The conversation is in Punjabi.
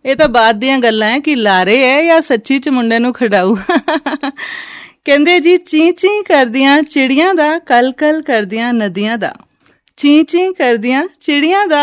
ਇਹ ਤਾਂ ਬਾਅਦ ਦੀਆਂ ਗੱਲਾਂ ਹੈ ਕਿ ਲਾਰੇ ਹੈ ਜਾਂ ਸੱਚੀ ਚ ਮੁੰਡੇ ਨੂੰ ਖਿਡਾਊ। ਕਹਿੰਦੇ ਜੀ ਚੀਂ ਚੀਂ ਕਰਦੀਆਂ ਚਿੜੀਆਂ ਦਾ, ਕਲ ਕਲ ਕਰਦੀਆਂ ਨਦੀਆਂ ਦਾ, ਚੀਂ ਚੀਂ ਕਰਦੀਆਂ ਚਿੜੀਆਂ ਦਾ,